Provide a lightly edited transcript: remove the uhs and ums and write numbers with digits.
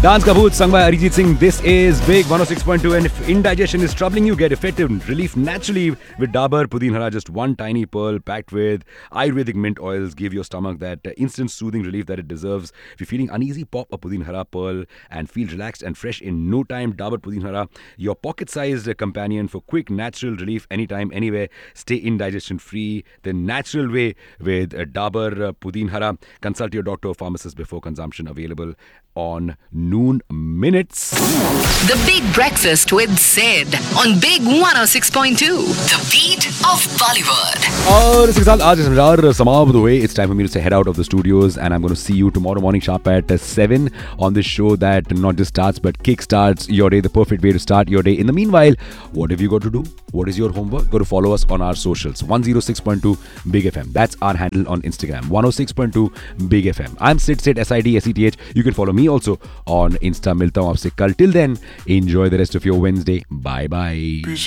Dance Ka Bhoot sung by Arijit Singh. This is Big 106.2, and if indigestion is troubling you, get effective relief naturally with Dabur Pudin Hara. Just one tiny pearl packed with Ayurvedic mint oils. Give your stomach that instant soothing relief that it deserves. If you're feeling uneasy, pop a Pudin Hara pearl and feel relaxed and fresh in no time. Dabur Pudin Hara, your pocket-sized companion for quick natural relief anytime, anywhere. Stay indigestion free the natural way with Dabur Pudin Hara. Consult your doctor or pharmacist before consumption. Available on Noon Minutes. The Big Breakfast with Sid on Big 106.2. The beat of Bollywood. और इसके साथ आज संजार समाप्त हुए. It's time for me to say head out of the studios, and I'm going to see you tomorrow morning sharp at 7 on this show that not just starts but kickstarts your day, the perfect way to start your day. In the meanwhile, what have you got to do? What is your homework? Go to follow us on our socials. 106.2 Big FM. That's our handle on Instagram. 106.2 Big FM. I'm Sid, SIDSETH. You can follow me also on Insta. मिलता हूँ आपसे कल. Till then, enjoy the rest of your Wednesday. Bye bye.